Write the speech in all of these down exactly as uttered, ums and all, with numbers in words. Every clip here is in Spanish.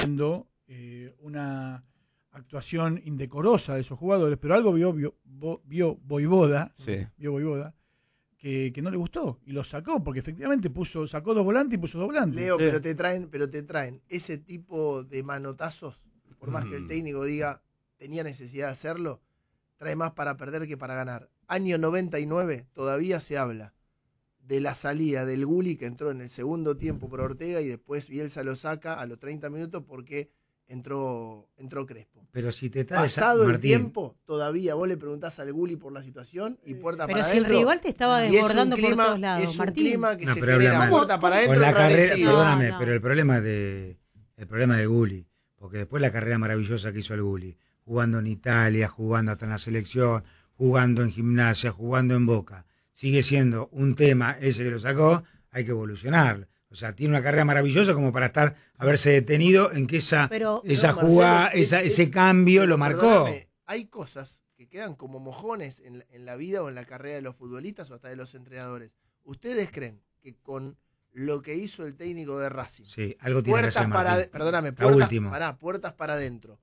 viendo eh, una actuación indecorosa de esos jugadores, pero algo vio, vio, vio Vojvoda, sí. vio Vojvoda que, que no le gustó y lo sacó, porque efectivamente puso, sacó dos volantes y puso dos volantes. Leo, sí. pero te traen, pero te traen ese tipo de manotazos, por más mm. que el técnico diga tenía necesidad de hacerlo, trae más para perder que para ganar. Año noventa y nueve, todavía se habla de la salida del Gulli que entró en el segundo tiempo por Ortega y después Bielsa lo saca a los treinta minutos porque entró, entró Crespo. Pero si te está pasado el tiempo, todavía vos le preguntás al Gulli por la situación y puerta pero para si adentro. Pero si el rival te estaba desbordando por todos lados, es un Martín. clima que no, se pero genera puerta para adentro. Con la carrera, sí. perdóname, no, no. pero el problema de el problema de Gulli, porque después la carrera maravillosa que hizo el Gulli, jugando en Italia, jugando hasta en la selección, jugando en Gimnasia, jugando en Boca, sigue siendo un tema ese que lo sacó, hay que evolucionarlo. O sea, tiene una carrera maravillosa como para estar haberse detenido en que esa, pero, esa no, jugada, Marcelo, es, esa, es, ese cambio pero lo marcó. Perdóname, hay cosas que quedan como mojones en, en la vida o en la carrera de los futbolistas o hasta de los entrenadores. ¿Ustedes creen que con lo que hizo el técnico de Racing, sí, algo tiene puertas que hacer, para, Martín. perdóname, La puertas, última. pará, puertas para adentro,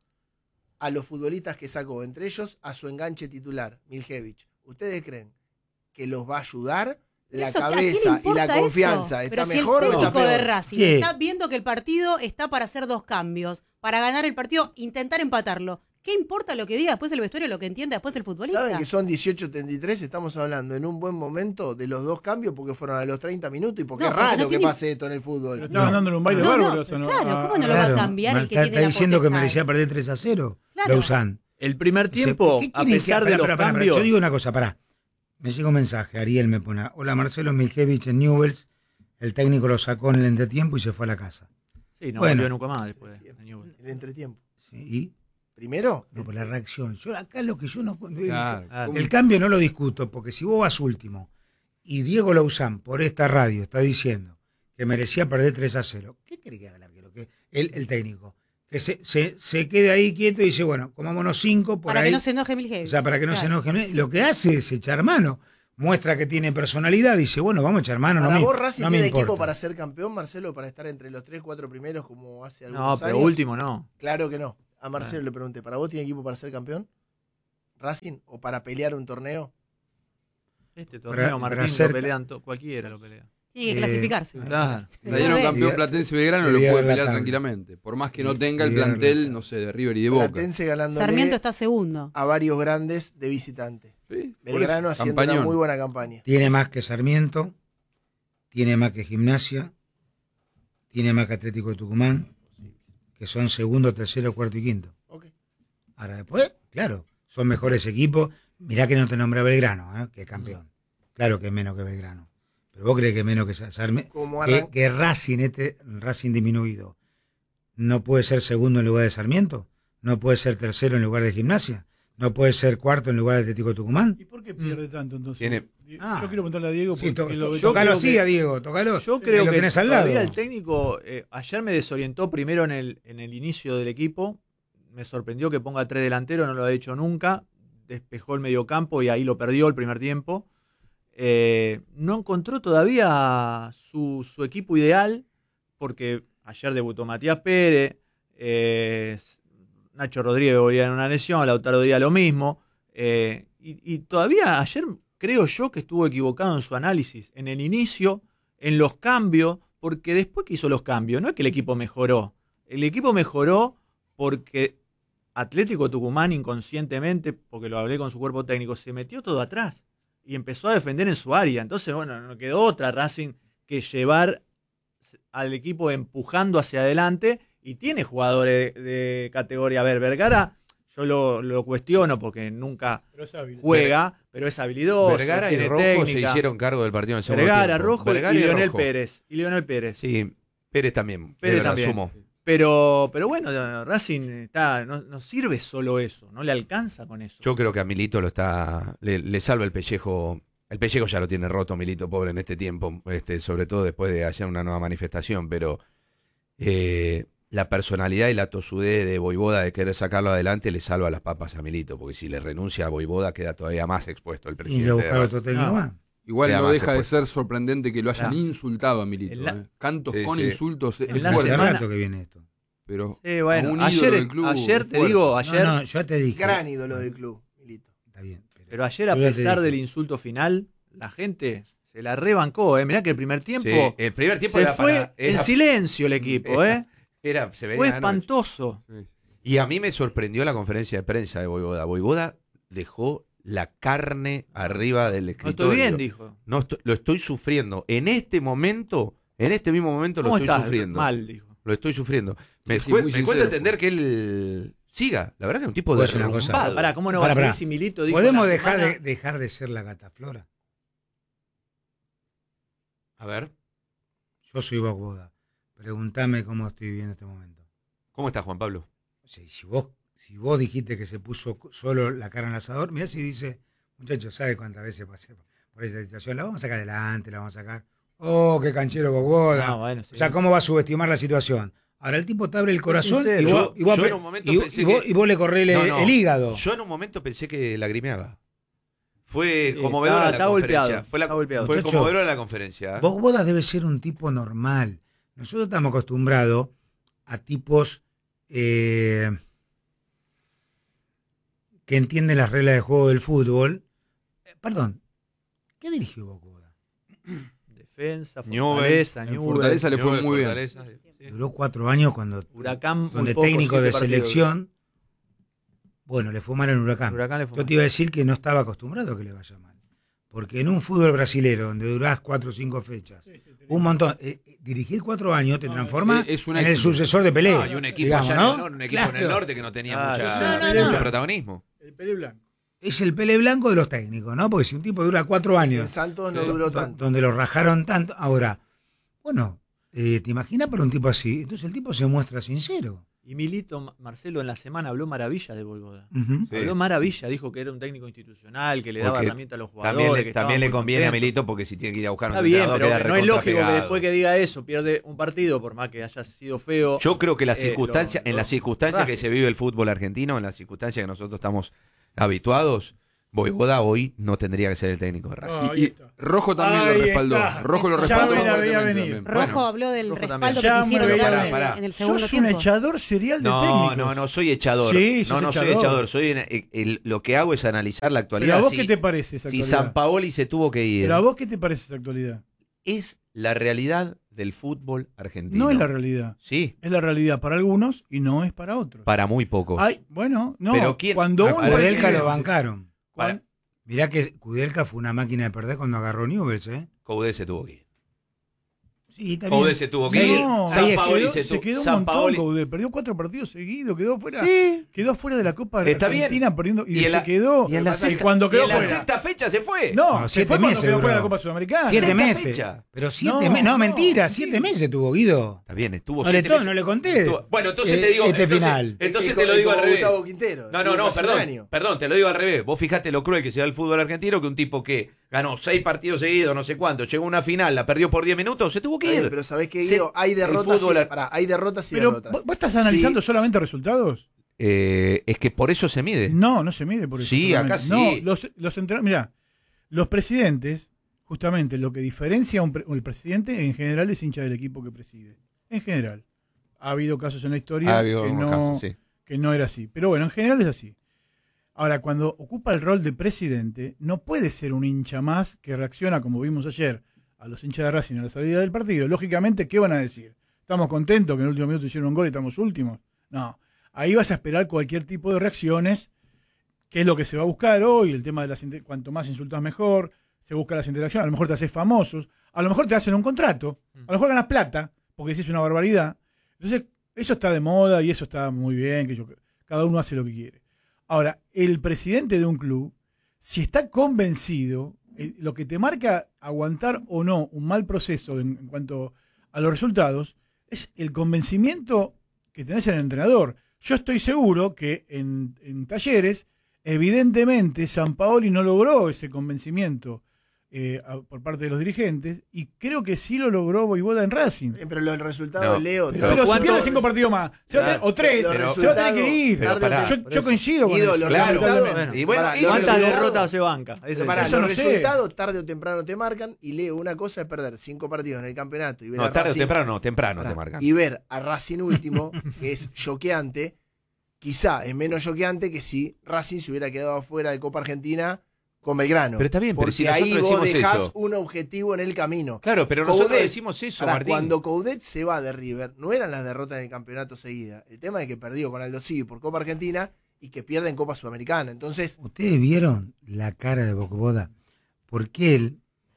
a los futbolistas que sacó, entre ellos a su enganche titular, Miljevich, ¿ustedes creen que los va a ayudar? La Eso, cabeza y la confianza eso? ¿está Pero mejor si el o está técnico peor? de Racing sí. está viendo que el partido está para hacer dos cambios, para ganar el partido, intentar empatarlo. ¿Qué importa lo que diga después el vestuario, lo que entienda después el futbolista? ¿Saben que son dieciocho treinta y tres? Estamos hablando en un buen momento de los dos cambios porque fueron a los treinta minutos y porque no, es porque raro no que tiene... pase esto en el fútbol. Pero estaban no. dándole un baile no, bárbaro. No, eso, ¿no? claro, ¿cómo no ah, lo va claro. a cambiar el que está, tiene está la diciendo potestad? que merecía perder tres a cero, Claro. Lausanne. El primer tiempo, a pesar que, de pará, los pará, pará, cambios... Yo digo una cosa, pará. Me llega un mensaje, Ariel me pone, hola Marcelo Miljevich en Newell's, el técnico lo sacó en el entretiempo y se fue a la casa. Sí, no bueno, volvió nunca más después. El entretiempo. ¿Sí? ¿Y? ¿Primero? No, por la reacción. Yo acá lo que yo no... Claro, el, el cambio no lo discuto, porque si vos vas último y Diego Lausanne por esta radio está diciendo que merecía perder tres a cero, ¿qué cree que haga el arquero? Que el, el técnico. Que se, se, se quede ahí quieto y dice, bueno, comámonos cinco por para ahí. que no se enoje Miljevich. O sea, para que no claro. se enoje. Sí. Lo que hace es echar mano. Muestra que tiene personalidad. Dice, bueno, vamos a echar mano. ¿Para no vos me, Racing no tiene me equipo importa. para ser campeón, Marcelo? ¿Para estar entre los tres, cuatro primeros como hace algunos No, años? pero último no. Claro que no. A Marcelo Claro. le pregunté, ¿para vos tiene equipo para ser campeón? ¿Racing? ¿O para pelear un torneo? Este torneo, Para- Martín, para ser- lo pelean, to- cualquiera lo pelea. Tiene que Eh, clasificarse. Claro. Salieron Sí. campeón Platense Belgrano, lo Debía puede haber la pelear tabla. tranquilamente. Por más que no tenga el Debía haber la plantel, tabla. no sé, de River y de Boca. Platense ganándole Sarmiento está segundo. a varios grandes de visitante. Sí, por Belgrano eso, haciendo campañón. una muy buena campaña. Tiene más que Sarmiento, tiene más que Gimnasia, tiene más que Atlético de Tucumán, que son segundo, tercero, cuarto y quinto. Okay. Ahora después, claro, son mejores equipos. Mirá que no te nombra Belgrano, ¿eh? Que es campeón. Claro que es menos que Belgrano. Pero vos crees que es menos que Sarmiento. Como Que, arran- que Racing, este Racing disminuido, no puede ser segundo en lugar de Sarmiento, no puede ser tercero en lugar de Gimnasia, no puede ser cuarto en lugar de Atlético de Tucumán. ¿Y por qué pierde tanto entonces? Tiene- Yo Ah. quiero preguntarle a Diego Sí, porque to- lo to- ve tócalo creo así que- a Diego, tócalo. Yo creo lo que tenés al lado. todavía el técnico eh, ayer me desorientó primero en el, en el inicio del equipo. Me sorprendió que ponga tres delanteros, no lo ha hecho nunca. Despejó el mediocampo y ahí lo perdió el primer tiempo. Eh, no encontró todavía su, su equipo ideal, porque ayer debutó Matías Pérez, eh, Nacho Rodríguez volvía en una lesión, Lautaro Díaz lo mismo. Eh, y, y todavía ayer creo yo que estuvo equivocado en su análisis, en el inicio, en los cambios, porque después que hizo los cambios, no es que el equipo mejoró. El equipo mejoró porque Atlético Tucumán inconscientemente, porque lo hablé con su cuerpo técnico, se metió todo atrás y empezó a defender en su área. Entonces, bueno, no quedó otra Racing que llevar al equipo empujando hacia adelante, y tiene jugadores de, de categoría. A ver, Vergara, yo lo, lo cuestiono porque nunca Pero es hábil. juega, pero es habilidoso, Vergara y tiene Rojo técnica. se hicieron cargo del partido en el segundo Vergara, tiempo. Rojo Vergara y Lionel Rojo. Pérez. Y Lionel Pérez. Sí, Pérez también. Pérez es verdad, también. sumó. Pero, pero bueno, Racing está, no, no sirve solo eso, no le alcanza con eso. Yo creo que a Milito lo está le, le salva el pellejo. El pellejo ya lo tiene roto Milito, pobre, en este tiempo, este, sobre todo después de ayer una nueva manifestación, pero eh, la personalidad y la tosudez de Vojvoda de querer sacarlo adelante le salva las papas a Milito, porque si le renuncia a Vojvoda queda todavía más expuesto el Y presidente. ya de buscar Racing. otro técnico No. más. Igual Queda no más deja de expuesto. ser sorprendente que lo hayan Claro. insultado a Milito. En la- ¿eh? Cantos Sí, con sí. insultos es En la Hace fuerte. semana- rato que viene esto. pero Sí, bueno, a un ídolo ayer, del club ayer te fuerte. digo, No, ayer, no, yo te dije. Gran ídolo del club, Milito. Está bien. Pero, pero ayer a yo ya te pesar dije. del insulto final, la gente se la rebancó, ¿eh? Mirá que el primer tiempo Sí, el primer tiempo se era fue para- en era- silencio el equipo, era- ¿eh? era- se veía Fue anoche. espantoso. Sí. Y a mí me sorprendió la conferencia de prensa de Voivoda. Voivoda dejó la carne arriba del No escritorio. estoy bien, dijo. No estoy- lo estoy sufriendo. En este momento, en este mismo momento lo ¿Cómo estoy estás? sufriendo. Mal, dijo. Lo estoy sufriendo. Me, Sí, sí, fue- muy me sincero cuesta fue. entender que él siga. La verdad que es un tipo Voy a de decir una cosa. derrumbado. Pará, ¿cómo no Pará, va a ser pará. si Milito dijo ¿Podemos la dejar semana- de, dejar de ser la gataflora? A ver, Yo soy Bogboda. Pregúntame cómo estoy viviendo este momento. ¿cómo está Juan Pablo? O sea, si vos, si vos dijiste que se puso solo la cara en el asador, mirá si dice, muchachos, ¿sabe cuántas veces pasé por, por esta situación? La vamos a sacar adelante, la vamos a sacar. Oh, qué canchero Bogboda. No, bueno, sí. O sea, ¿cómo va a subestimar la situación? Ahora el tipo te abre el corazón sincero. y, vos, Yo- y, vos, yo pe- en un momento y- pensé y vos- que- y vos le corrés el, No, no. el hígado. Yo en un momento pensé que lagrimeaba. Fue Sí, conmovedora está- la está conferencia. golpeado, Fue, la, está golpeado. fue Muchacho, conmovedora la conferencia. ¿eh? Bogboda debe ser un tipo normal. Nosotros estamos acostumbrados a tipos eh, que entienden las reglas de juego del fútbol. Eh, perdón, ¿qué dirigió Bogboda? Defensa, Newell, Fortaleza, en Newell, Fortaleza le fue Newell, muy bien. Fortaleza, sí. Duró cuatro años cuando Huracán, muy donde poco, técnico siete de partidos. selección. Bueno, le fue mal en Huracán. Huracán le fue Yo mal. te iba a decir que no estaba acostumbrado a que le vaya mal. Porque en un fútbol brasilero donde durás cuatro o cinco fechas, un montón, eh, eh, dirigir cuatro años te No, transforma es- es un en el éxito. sucesor de Pelé. No, y un equipo digamos, allá ¿no? en el norte, un equipo en el Claro. norte que no tenía Ah, mucha, sí, sí. mucho No, no. protagonismo. El Pelé Blanco. Es el Pelé blanco de los técnicos, ¿no? Porque si un tipo dura cuatro En años, Santos no Sí. duró do- tanto. donde lo rajaron tanto, ahora, bueno, eh, ¿te imaginas para un tipo así? Entonces el tipo se muestra sincero. Y Milito, Ma- Marcelo, en la semana habló maravillas de Voivoda. Ujú. Sí. Habló maravilla, dijo que era un técnico institucional, que le daba Porque herramientas a los jugadores. También le, que estaba también le muy conviene a contento. Milito porque si tiene que ir a buscar un Está bien, entrenador, pero queda que no es lógico que recontrapegado. después que diga eso pierde un partido, por más que haya sido feo. Yo creo que las Eh, circunstancias, lo- en lo- las circunstancias que rasque. se vive el fútbol argentino, en las circunstancias que nosotros estamos habituados, Voivoda hoy no tendría que ser el técnico de Racing. Ah, ahí Y, y está. Rojo también Ahí lo respaldó. está. Rojo lo Ya respaldó. me la veía fuertemente venir. también. Rojo Bueno, habló del Rojo respaldo también. que Ya te hicieron me dar veía en, venir. en el segundo Sos un tiempo. echador serial de No, técnicos. no, no soy echador. Sí, sos no, no soy echador. echador. Soy en- el- el- lo que hago es analizar la Pero actualidad. a vos si, qué te parece esa si actualidad. San Paoli se tuvo que ir, Pero a vos qué te parece esa actualidad. es la realidad del fútbol argentino. No es la realidad. Sí, Es la realidad para algunos y no es para otros. para muy pocos. Ay, bueno, no. Pero ¿quién- cuando A un Kudelka presidente- lo bancaron. cuan- Mirá que Kudelka fue una máquina de perder cuando agarró Newell's, ¿eh? Coudet se tuvo que ir. Sí, está bien. Coudet se tuvo que Sí, ir. No, San ahí es- Paoli quedó- se, se tuvo- quedó un San montón, Paoli- Coudet. Perdió cuatro partidos seguidos, quedó fuera. Sí. Quedó fuera de la Copa Está bien. Argentina perdiendo y, Y en se la- quedó. y en la y sexta- cuando y quedó en la fuera. sexta fecha se fue. No, No, se siete fue cuando meses quedó fuera de la duró. Copa Sudamericana. Siete Sexta meses. fecha. Pero siete No, meses. No, no, mentira. mentira. Siete meses tuvo Guido. Está bien, estuvo No le, siete to- meses. no le conté. Estuvo- Bueno, entonces eh, te digo. este entonces, final. entonces Es te lo como- digo al como revés. Gustavo Quintero. No, no, Estuvo no, casi un perdón. año. Perdón, te lo digo al revés. Vos fijate lo cruel que sea el fútbol argentino, que un tipo que ganó seis partidos seguidos, no sé cuánto, llegó a una final, la perdió por diez minutos, se tuvo que Ay, ir. pero sabés que Se- Guido, hay el derrotas, fútbol y, ar- pará, hay derrotas y Pero derrotas. ¿vos, vos estás analizando Sí. solamente resultados? Eh, es que por eso se mide. No, no se mide por eso. Sí, acá solamente. sí. No, los, los entrenadores, mirá, los presidentes, justamente lo que diferencia a un, pre- el presidente en general es hincha del equipo que preside. En general. Ha habido casos en la historia Ha habido que, algunos no, casos, sí. que no era así. Pero bueno, en general es así. Ahora, cuando ocupa el rol de presidente, no puede ser un hincha más que reacciona, como vimos ayer, a los hinchas de Racing a la salida del partido. Lógicamente, ¿qué van a decir? ¿Estamos contentos que en el último minuto hicieron un gol y estamos últimos? No. Ahí vas a esperar cualquier tipo de reacciones, que es lo que se va a buscar hoy, el tema de las inter- cuanto más insultas mejor, se busca las interacciones, a lo mejor te haces famosos, a lo mejor te hacen un contrato, a lo mejor ganas plata, porque decís una barbaridad. Entonces, eso está de moda y eso está muy bien, que yo, cada uno hace lo que quiere. Ahora, el presidente de un club, si está convencido, eh, lo que te marca aguantar o no un mal proceso en, en cuanto a los resultados, es el convencimiento que tenés en el entrenador. Yo estoy seguro que en, en Talleres, evidentemente, San Paoli no logró ese convencimiento eh, a- por parte de los dirigentes, y creo que sí lo logró Voivoda en Racing. Eh, Pero lo- el resultado, No, Leo. pero- Pero si ¿cuánto- pierde cinco partidos más, se va a tener- o tres, Los se va a tener que ir. Pero tarde o pará. Yo, temprano- yo coincido con Guido, eso. los Claro. resultados- lamentablemente. Y bueno, Pará, eso- los ¿Cuántas resultados- derrotas se banca? Ese es Pero el pará, tema. Eso los no sé. resultados tarde o temprano te marcan, y Leo, una cosa es perder cinco partidos en el campeonato y ver No, a tarde o Racing- temprano, no, temprano Pará, te marcan. y ver a Racing último, que es choqueante, quizá es menos choqueante que si Racing se hubiera quedado afuera de Copa Argentina con Belgrano. Pero está bien, pero porque si ahí nosotros vos decimos dejás eso. un objetivo en el camino. Claro, pero nosotros Coudet, decimos eso, Pará, Martín. cuando Coudet se va de River, no eran las derrotas en el campeonato seguidas. El tema es que perdió con Aldo Civi por Copa Argentina y que pierde en Copa Sudamericana. Entonces, ¿Ustedes vieron la cara de Bocoboda? Porque él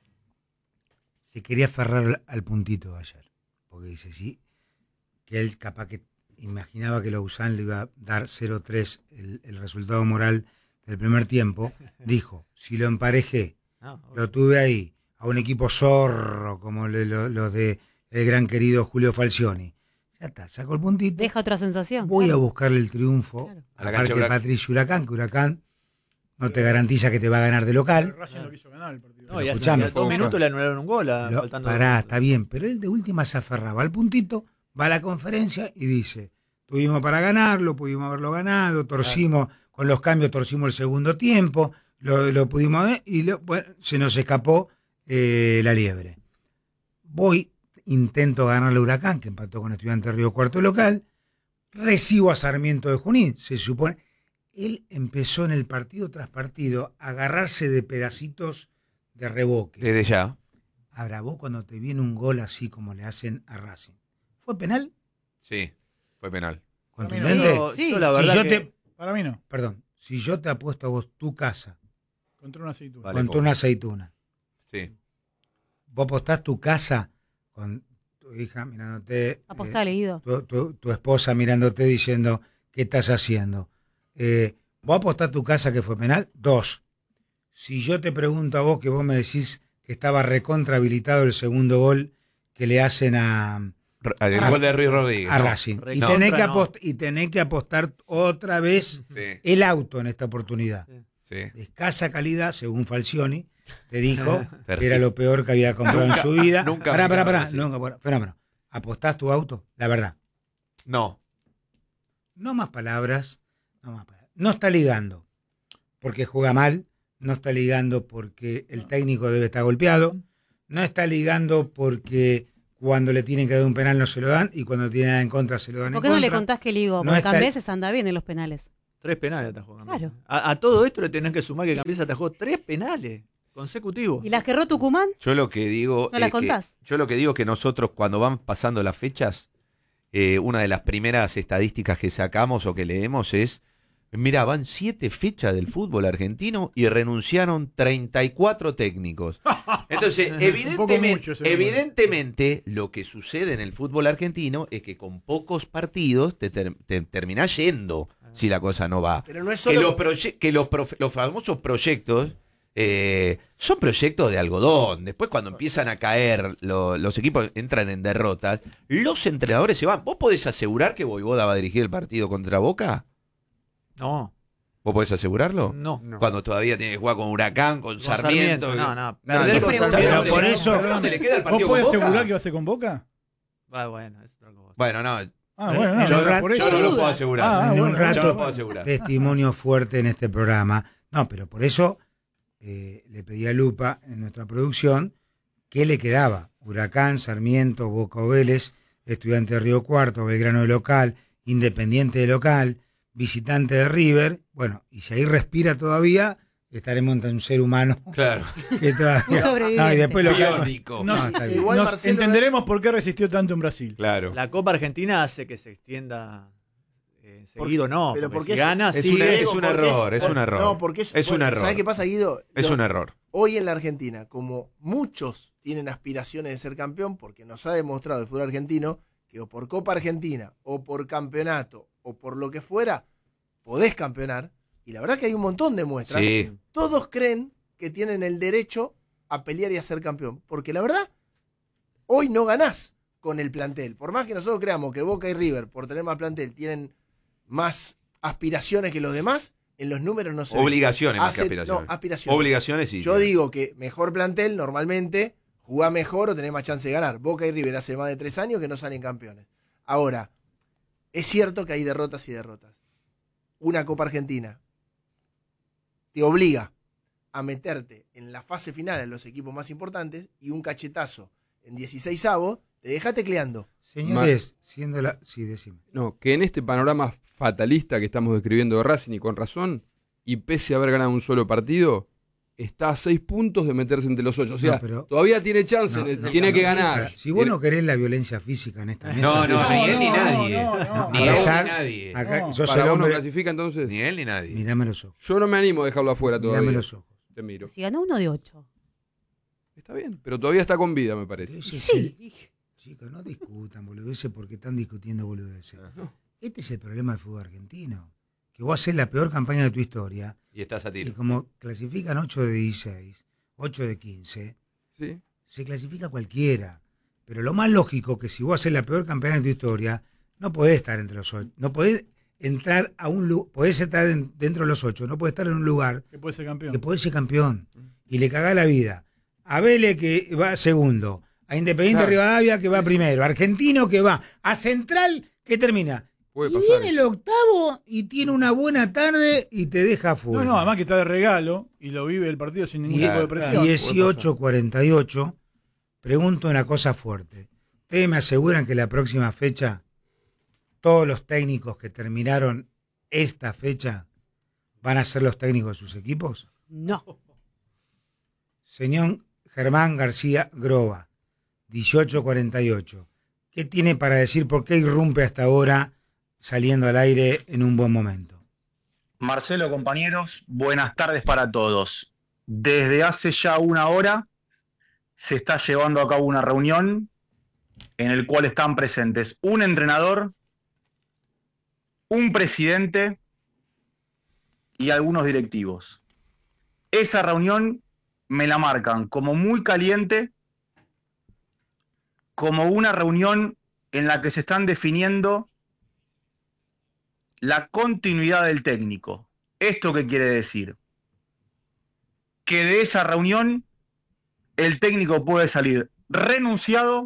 se quería aferrar al- al puntito ayer. Porque dice, sí, que él capaz que imaginaba que Lausanne le iba a dar cero tres el, el resultado moral del primer tiempo. Dijo, si lo emparejé, Ah, lo tuve ahí, a un equipo zorro como le- lo- los de el gran querido Julio Falcioni. Ya está, sacó el puntito. Deja otra sensación. Voy a claro. buscarle el triunfo Claro. A la aparte cancha de Huracán. Patricio Huracán, que Huracán no te garantiza que te va a ganar de local. Racing lo quiso ganar el partido. No, y hace Escuchame. a dos minutos le anularon un gol. a- Lo- faltando pará, está bien, pero él de última se aferraba al puntito, va a la conferencia y dice, tuvimos para ganarlo, pudimos haberlo ganado, torcimos, con los cambios torcimos el segundo tiempo, lo, lo pudimos ver y lo- bueno, se nos escapó eh, la liebre. Voy, intento ganarle a Huracán, que empató con Estudiantes de Río Cuarto local, recibo a Sarmiento de Junín, se supone. Él empezó en el partido tras partido a agarrarse de pedacitos de reboque. Desde ya. Ahora, vos cuando te viene un gol así como le hacen a Racing, ¿fue penal? Sí, fue penal. ¿Contundente? Yo, Sí. yo la Si verdad yo que- te, Para mí no. perdón, si yo te apuesto a vos tu casa Contra una aceituna. Vale, con pobre. una aceituna, Sí. vos apostás tu casa con tu hija mirándote, Apostá, eh, leído. tu, tu- tu esposa mirándote diciendo, ¿qué estás haciendo? Eh, ¿Vos apostás tu casa que fue penal? Dos. Si yo te pregunto a vos que vos me decís que estaba recontra habilitado el segundo gol que le hacen a, El Ah, gol de Ruiz Rodríguez. a no. Racing, y recontra tenés, que no. apost- y tenés que apostar otra vez Sí, el auto en esta oportunidad. sí. De escasa calidad, según Falcioni, te dijo que Perfecto. era lo peor que había comprado en su vida. nunca pará, me pará, acabo de pará. decir. Nunca, bueno, fenómeno. ¿Apostás tu auto? La verdad. No. No más palabras, no más palabras. No está ligando porque juega mal, no está ligando porque el técnico debe estar golpeado, no está ligando porque cuando le tienen que dar un penal no se lo dan y cuando tienen en contra se lo dan ¿Por en qué no le contra. contás que ligo? No Porque está- Cambeses anda bien en los penales. Tres penales atajó Cambiaso. Claro. A, a todo esto le tenés que sumar que Cambiaso atajó tres penales consecutivos. ¿Y las que erró Tucumán? Yo lo que digo. ¿No las es que- contás? yo lo que digo es que nosotros, cuando van pasando las fechas, eh, una de las primeras estadísticas que sacamos o que leemos es. Mira, van siete fechas del fútbol argentino y renunciaron treinta y cuatro técnicos. Entonces, Un poco evidentemente, mucho ese número. evidentemente, lo que sucede en el fútbol argentino es que con pocos partidos te, ter- te terminás yendo si la cosa no va. pero no es Que, solo. los, proye- que los, prof- los famosos proyectos eh, son proyectos de algodón. Después, cuando empiezan a caer, lo- los equipos entran en derrotas, los entrenadores se van. ¿Vos podés asegurar que Voivoda va a dirigir el partido contra Boca? No, ¿Vos podés asegurarlo? no. Cuando todavía tiene que jugar con Huracán, con, Con Sarmiento. Sarmiento, no, no. No, Perder no, con no, Sarmiento. no, Pero por no, eso- no, ¿dónde le queda el ¿Vos partido podés con Boca? asegurar que va a ser con Boca? Ah, bueno, es otra cosa. Bueno, no, Ah, bueno, no, Yo no, ra- por yo eso. no lo puedo dudas. asegurar. Ah, en bueno, un bueno, yo no lo rato puedo asegurar. testimonio fuerte en este programa. No, pero por eso eh, le pedí a Lupa en nuestra producción qué le quedaba. Huracán, Sarmiento, Boca o Vélez, Estudiante de Río Cuarto, Belgrano de local, Independiente de local, visitante de River. Bueno, y si ahí respira todavía, estaremos ante un ser humano Claro. que todavía... Un sobreviviente. No, y después lo que... Biónico. Nos, No, está bien. Igual nos Marcelo- entenderemos por qué resistió tanto en Brasil. Claro. La Copa Argentina hace que se extienda eh, seguido, no. pero porque porque si es- gana, es sí. una- es Diego, un porque error, es un error. No, porque es, Es un bueno, error. ¿Sabes qué pasa, Guido? Es Lo- un error. Hoy en la Argentina, como muchos tienen aspiraciones de ser campeón, porque nos ha demostrado el fútbol argentino que o por Copa Argentina, o por campeonato, o por lo que fuera, podés campeonar. Y la verdad que hay un montón de muestras. Sí. Todos creen que tienen el derecho a pelear y a ser campeón. Porque la verdad, hoy no ganás con el plantel. Por más que nosotros creamos que Boca y River, por tener más plantel, tienen más aspiraciones que los demás, En los números no se ve. Obligaciones más que Hace- aspiraciones. No, aspiraciones. Obligaciones sí. Yo sí. digo que mejor plantel, normalmente, jugá mejor o tenés más chance de ganar. Boca y River hace más de tres años que no salen campeones. Ahora, es cierto que hay derrotas y derrotas. Una Copa Argentina te obliga a meterte en la fase final en los equipos más importantes y un cachetazo en dieciseisavos te deja tecleando. Señores, siendo la... Sí, decime. No, que en este panorama fatalista que estamos describiendo de Racing y con razón, y pese a haber ganado un solo partido, está a seis puntos de meterse entre los ocho. O sea, No, pero- todavía tiene chance, No, ne- no, tiene no, que no, ganar. Si vos no querés la violencia física en esta mesa... No, no, ni él ni no, nadie. no, no. Ni A él ni pesar- nadie. Acá, No, sos ¿Para el vos no hombre... clasifica entonces? Ni él ni nadie. Mirame los ojos. Yo no me animo a dejarlo afuera todavía. Mirame los ojos. Te miro. Si ganó uno de ocho. Está bien, pero todavía está con vida, me parece. Ese es Sí. el- Chicos, no discutan boludeces porque están discutiendo boludeces. No. Este es el problema del fútbol argentino. Que vos haces la peor campaña de tu historia Y estás a y tiro. como clasifican ocho de dieciséis, ocho de quince, Sí. se clasifica cualquiera. Pero lo más lógico que si vos haces la peor campaña de tu historia, no podés estar entre los ocho. No podés entrar a un lugar, podés estar en- dentro de los ocho, no podés estar en un lugar Que puede ser campeón. que podés ser campeón. Y le cagás la vida. A Vélez que va segundo, a Independiente Claro. Rivadavia que va primero, a Argentino que va, a Central que termina. Puede Y pasar. viene el octavo y tiene una buena tarde y te deja fuera. No, no, además que está de regalo y lo vive el partido sin ningún Y- tipo de presión. dieciocho cuarenta y ocho, pregunto una cosa fuerte. ¿Ustedes me aseguran que la próxima fecha, todos los técnicos que terminaron esta fecha van a ser los técnicos de sus equipos? No. Señor Germán García Groba, dieciocho cuarenta y ocho. ¿Qué tiene para decir por qué irrumpe hasta ahora saliendo al aire en un buen momento? Marcelo, compañeros, buenas tardes para todos. Desde hace ya una hora se está llevando a cabo una reunión en el cual están presentes un entrenador, un presidente y algunos directivos. Esa reunión me la marcan como muy caliente, como una reunión en la que se están definiendo la continuidad del técnico. ¿Esto qué quiere decir? Que de esa reunión el técnico puede salir renunciado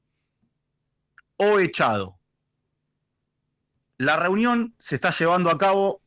o echado. La reunión se está llevando a cabo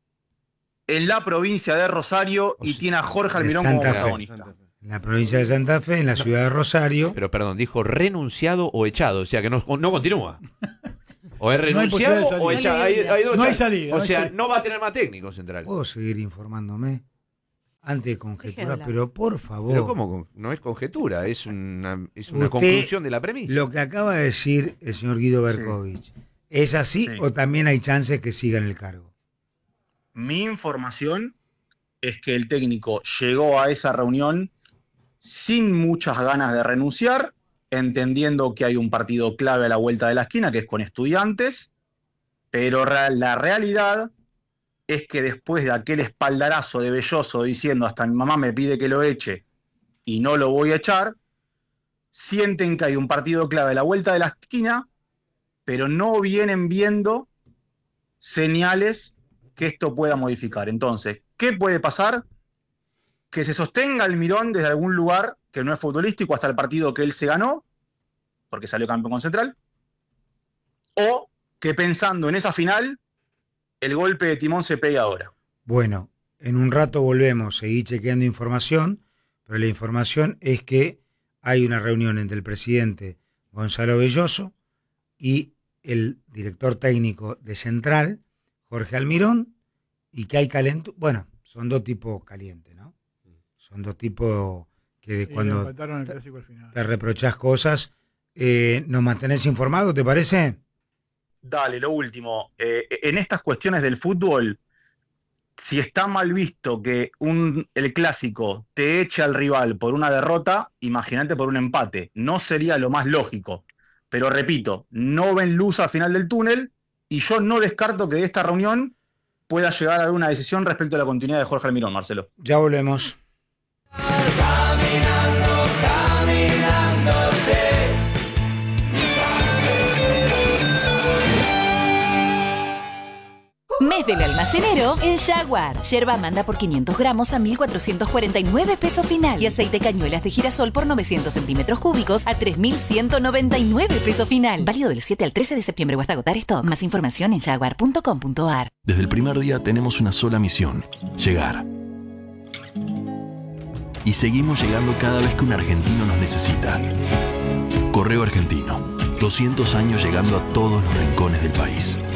en la provincia de Rosario y tiene a Jorge de Almirón como Santa Fe. protagonista. En la provincia de Santa Fe, en la ciudad de Rosario. Pero perdón, dijo renunciado o echado. O sea que no, no continúa. O es No hay posibilidad renunciado de salir. o echado. Hay, hay dos No hay chances. salida, O no hay sea, salida. no va a tener más técnico central. ¿Puedo seguir informándome? Antes de conjeturar, hablar. pero por favor. Pero ¿cómo? con- No es conjetura, es una, es una Usted- conclusión de la premisa. Lo que acaba de decir el señor Guido Berkovich, ¿es así Sí. o también hay chances que siga en el cargo? Mi información es que el técnico llegó a esa reunión sin muchas ganas de renunciar, entendiendo que hay un partido clave a la vuelta de la esquina, que es con Estudiantes, pero ra- la realidad es que después de aquel espaldarazo de Belloso diciendo hasta mi mamá me pide que lo eche y no lo voy a echar, sienten que hay un partido clave a la vuelta de la esquina, pero no vienen viendo señales que esto pueda modificar. Entonces, ¿qué puede pasar? Que se sostenga Almirón desde algún lugar que no es futbolístico hasta el partido que él se ganó, porque salió campeón con Central, o que pensando en esa final, el golpe de timón se pegue ahora. Bueno, en un rato volvemos, seguí chequeando información, pero la información es que hay una reunión entre el presidente Gonzalo Belloso y el director técnico de Central, Jorge Almirón, y que hay calentura. Bueno, son dos tipos calientes, ¿no? Son dos tipos que de Y le cuando empataron el clásico al final. te reprochás cosas, eh, ¿nos mantenés informados, te parece? Dale, lo último. Eh, en estas cuestiones del fútbol, si está mal visto que un, el clásico te eche al rival por una derrota, imagínate por un empate. No sería lo más lógico. Pero repito, no ven luz al final del túnel y yo no descarto que de esta reunión pueda llegar a alguna decisión respecto a la continuidad de Jorge Almirón, Marcelo. Ya volvemos. Me mes del almacenero en Jaguar. Yerba Amanda por quinientos gramos a mil cuatrocientos cuarenta y nueve pesos final. Y aceite cañuelas de girasol por novecientos centímetros cúbicos a tres mil ciento noventa y nueve pesos final. Válido del siete al trece de septiembre o hasta agotar stock. Más información en jaguar punto com punto a r. Desde el primer día tenemos una sola misión: llegar. Y seguimos llegando cada vez que un argentino nos necesita. Correo Argentino. doscientos años llegando a todos los rincones del país.